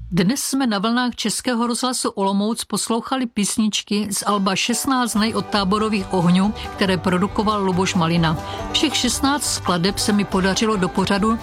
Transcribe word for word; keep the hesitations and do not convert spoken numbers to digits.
Dnes jsme na vlnách Českého rozhlasu Olomouc poslouchali písničky z alba šestnáct dnů od táborových ohňů, které produkoval Luboš Malina. Všech šestnáct skladeb se mi podařilo do pořadu